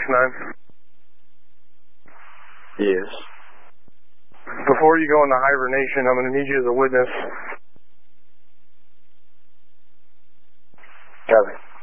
Yes. Before you go into hibernation, I'm going to need you as a witness. Copy.